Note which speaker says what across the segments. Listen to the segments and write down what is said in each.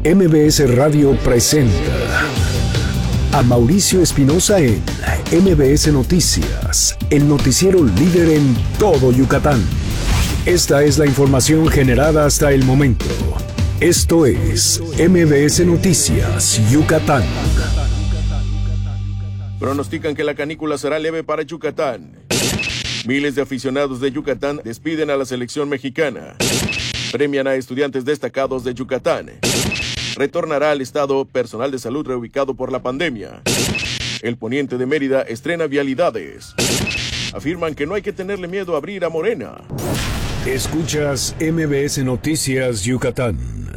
Speaker 1: MBS Radio presenta a Mauricio Espinosa en MBS Noticias, el noticiero líder en todo Yucatán. Esta es la información generada hasta el momento. Esto es MBS Noticias, Yucatán.
Speaker 2: Pronostican que la canícula será leve para Yucatán. Miles de aficionados de Yucatán despiden a la selección mexicana. Premian a estudiantes destacados de Yucatán. Retornará al estado personal de salud reubicado por la pandemia. El poniente de Mérida estrena vialidades. Afirman que no hay que tenerle miedo a abrir a Morena.
Speaker 1: Escuchas MBS Noticias Yucatán.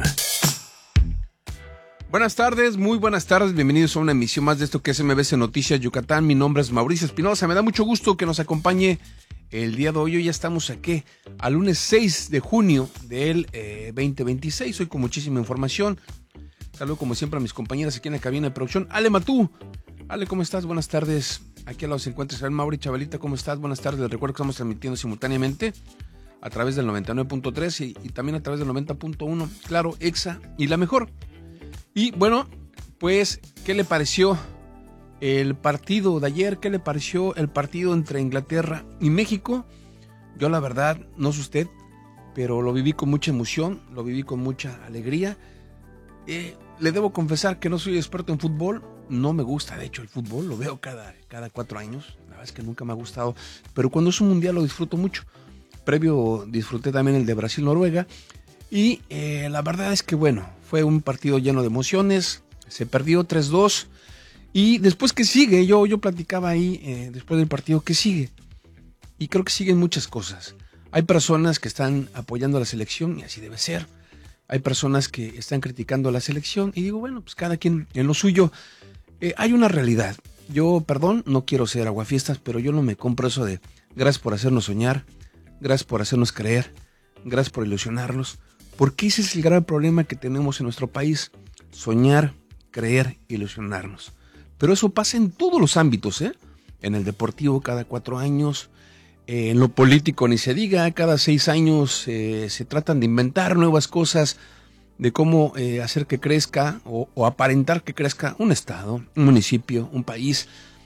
Speaker 3: Buenas tardes, muy buenas tardes, bienvenidos a una emisión más de esto que es MBS Noticias Yucatán. Mi nombre es Mauricio Espinosa, me da mucho gusto que nos acompañe el día de hoy. Hoy ya estamos aquí, al lunes 6 de junio del 2026, hoy con muchísima información. Saludo como siempre a mis compañeras aquí en la cabina de producción. Ale Matú, Ale, ¿cómo estás? Buenas tardes. Aquí al lado se encuentra Isabel Mauri. Chavalita, ¿cómo estás? Buenas tardes. Les recuerdo que estamos transmitiendo simultáneamente a través del 99.3 y también a través del 90.1, claro, EXA y La Mejor. Y bueno, pues, ¿qué le pareció el partido de ayer? ¿Qué le pareció el partido entre Inglaterra y México? Yo la verdad, no sé usted, pero lo viví con mucha emoción, lo viví con mucha alegría. Le debo confesar que no soy experto en fútbol, no me gusta de hecho el fútbol, lo veo cada 4 años, la verdad es que nunca me ha gustado, pero cuando es un mundial lo disfruto mucho. Previo disfruté también el de Brasil-Noruega y la verdad es que bueno, fue un partido lleno de emociones, se perdió 3-2 y después ¿qué sigue? Yo platicaba ahí después del partido, ¿qué sigue? Y creo que siguen muchas cosas. Hay personas que están apoyando a la selección y así debe ser. Hay personas que están criticando a la selección y digo, bueno, pues cada quien en lo suyo. Hay una realidad. Yo, perdón, no quiero ser aguafiestas, pero yo no me compro eso de gracias por hacernos soñar, gracias por hacernos creer, gracias por ilusionarnos, porque ese es el gran problema que tenemos en nuestro país, soñar, creer, ilusionarnos. Pero eso pasa en todos los ámbitos, en el deportivo cada 4 años, en lo político ni se diga, cada 6 años se tratan de inventar nuevas cosas de cómo hacer que crezca o aparentar que crezca un estado, un municipio, un país.